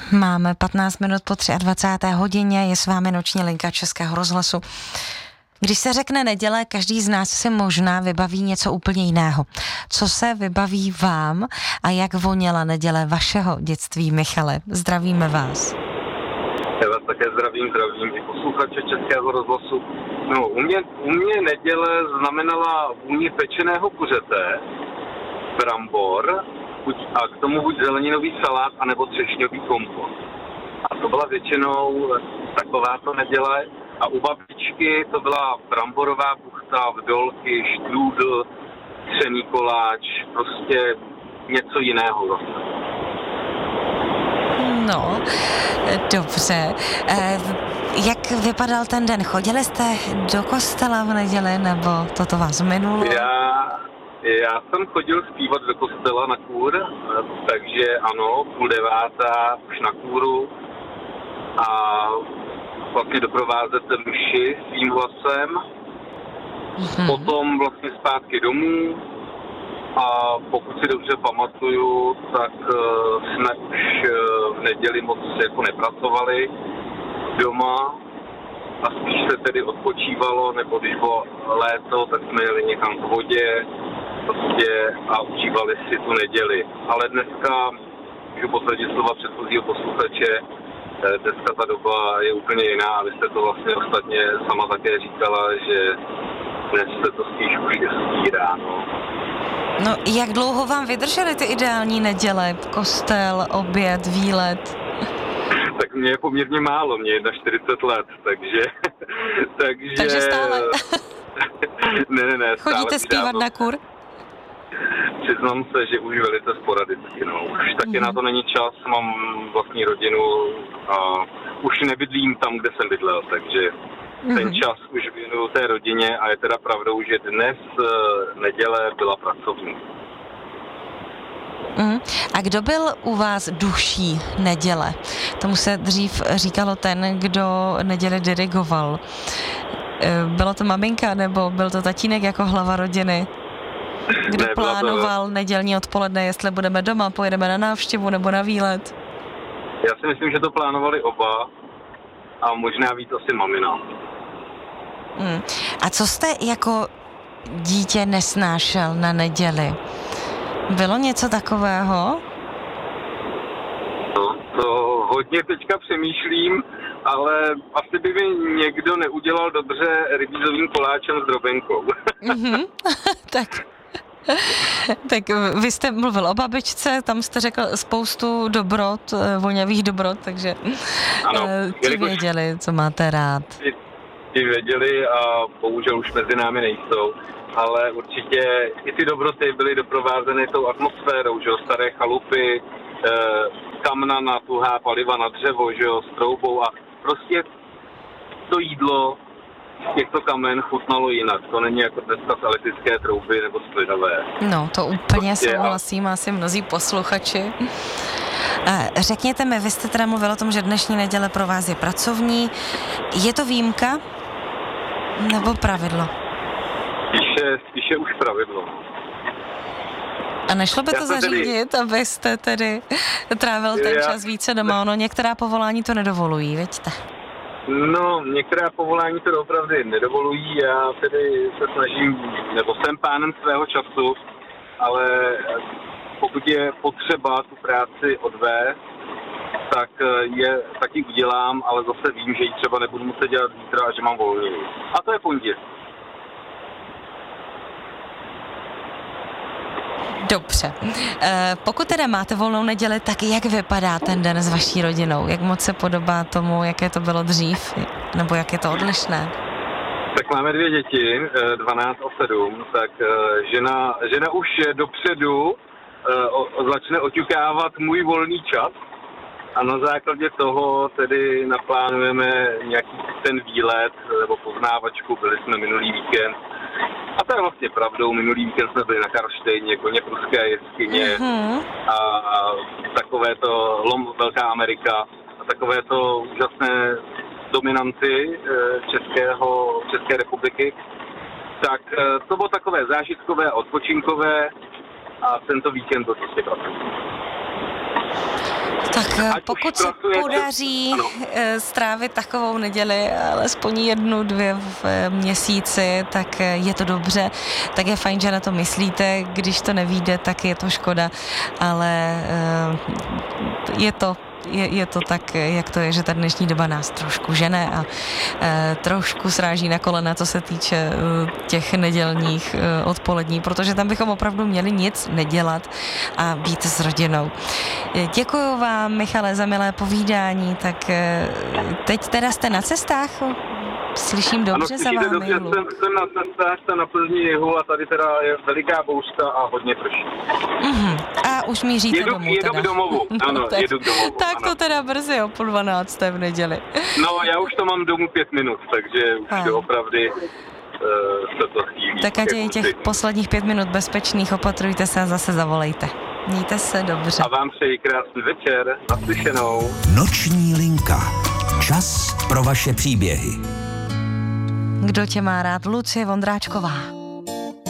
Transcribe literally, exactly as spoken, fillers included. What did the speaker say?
Máme patnáct minut po dvacáté třetí hodině, je s vámi noční linka Českého rozhlasu. Když se řekne neděle, každý z nás si možná vybaví něco úplně jiného. Co se vybaví vám a jak voněla neděle vašeho dětství, Michale? Zdravíme vás. Já vás také zdravím, zdravím i posluchače Českého rozhlasu. No, u mě, u mě neděle znamenala vůni pečeného kuřete, brambor a k tomu buď zeleninový salát, anebo třešňový kompot. A to byla většinou takováto neděle. A u babičky to byla bramborová buchta, vdolky, štrůdl, třený koláč, prostě něco jiného zase. No, dobře. E, jak vypadal ten den? Chodili jste do kostela v neděli, nebo toto vás minulo? Já, já jsem chodil zpívat do kostela na kůr, takže ano, půl devátá už na kůru a vlastně doprovázet mši svým hlasem, mm-hmm. potom vlastně zpátky domů a pokud si dobře pamatuju, tak uh, jsme už uh, v neděli moc jako nepracovali doma a spíš se tedy odpočívalo, nebo když bylo léto, tak jsme jeli někam k vodě prostě a užívali si tu neděli. Ale dneska, můžu potvrdit slova předchozího posluchače, dneska ta doba je úplně jiná a vy jste to vlastně ostatně sama také říkala, že dnes se to spíš už stírá, no. No, jak dlouho vám vydržely ty ideální neděle? Kostel, oběd, výlet? Tak mě je poměrně málo, mě je čtyřicet let, takže... takže... takže stále? ne, ne, ne, stále. Chodíte zpívat na kur? Přiznám se, že už velice sporadicky, no. Už taky mm. na to není čas, mám vlastní rodinu a už nebydlím tam, kde jsem bydlel, takže mm. ten čas už věnuju té rodině a je teda pravdou, že dnes neděle byla pracovní. Mm. A kdo byl u vás duší neděle? Tomu se dřív říkalo ten, kdo neděli dirigoval. Bylo to maminka nebo byl to tatínek jako hlava rodiny? Kdo ne, plánoval to... nedělní odpoledne, jestli budeme doma, pojedeme na návštěvu nebo na výlet? Já si myslím, že to plánovali oba a možná víc asi mamina. Hmm. A co jste jako dítě nesnášel na neděli? Bylo něco takového? No, to hodně teďka přemýšlím, ale asi by mi někdo neudělal dobře rybízovým koláčem s drobenkou. Mm-hmm. tak... Tak vy jste mluvil o babičce, tam jste řekl spoustu dobrot, voňavých dobrot, takže ano, ti věděli, co máte rád. Ti, ti věděli a bohužel už mezi námi nejsou, ale určitě i ty dobroty byly doprovázeny tou atmosférou, že jo, staré chalupy, eh, kamna na tuhá paliva na dřevo, že jo, s troubou a prostě to jídlo z těchto kamen chutnalo jinak. To není jako dneska z elektrické trouby nebo z plynové. No, to úplně souhlasím, asi mnozí posluchači. Řekněte mi, vy jste teda mluvil o tom, že dnešní neděle pro vás je pracovní. Je to výjimka nebo pravidlo? Spíše, spíše už pravidlo. A nešlo by to zařídit, tedy... abyste tedy trávil ten Já... čas více doma? Ono některá povolání to nedovolují, vidíte? No, některá povolání to opravdu nedovolují, já tedy se snažím, nebo jsem pánem svého času, ale pokud je potřeba tu práci odvést, tak je taky udělám, ale zase vím, že ji třeba nebudu muset dělat zítra a že mám volný. A to je pondělí. Dobře. E, pokud teda máte volnou neděli, tak jak vypadá ten den s vaší rodinou? Jak moc se podobá tomu, jaké to bylo dřív? Nebo jak je to odlišné? Tak máme dvě děti, dvanáct a sedm, tak žena, žena už dopředu o, začne oťukávat můj volný čas a na základě toho tedy naplánujeme nějaký ten výlet nebo poznávačku, byli jsme minulý víkend. A to je vlastně pravdou, minulý víkend jsme byli na Karlštejně, koně pruské jeskyně mm-hmm. a, a takové to Lom Velká Amerika a takové to úžasné dominanty Českého, České republiky. Tak to bylo takové zážitkové a odpočinkové a tento víkend byl prostě pracovní. Tak Ať pokud už se pracujete- podaří ano. eh, strávit takovou neděli, alespoň jednu, dvě v eh, měsíci, tak eh, je to dobře. Tak je fajn, že na to myslíte. Když to nevyjde, tak je to škoda, ale eh, je to Je, je to tak, jak to je, že ta dnešní doba nás trošku žene a e, trošku sráží na kolena, co se týče e, těch nedělních e, odpolední, protože tam bychom opravdu měli nic nedělat a být s rodinou. E, děkuju vám, Michale, za milé povídání, tak e, teď teda jste na cestách? Slyším dobře ano, za slyšíte vámi. dobře, jsem, jsem na cestách, jsem na Plzni jihu a tady teda je veliká bouřka a hodně prší. Mm-hmm. A už míříte jedu, domů jedu teda. k domovu, ano, no, tak, jedu k domovu. Tak ano. to teda brzy o půl dvanácté v neděli. No, já už to mám domů pět minut, takže už A. to opravdu uh, se to chýlí. Tak ať je těch posledních pět minut bezpečných, opatrujte se a zase zavolejte. Mějte se dobře. A vám přeji krásný večer, naslyšenou. Noční linka. Čas pro vaše příběhy. Kdo tě má rád? Lucie Vondráčková.